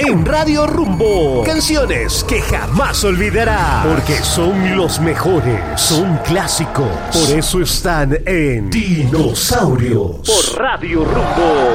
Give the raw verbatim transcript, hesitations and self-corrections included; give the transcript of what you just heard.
en Radio Rumbo. Canciones que jamás olvidarás, porque son los mejores, son clásicos. Por eso están en Dinosaurios por Radio Rumbo.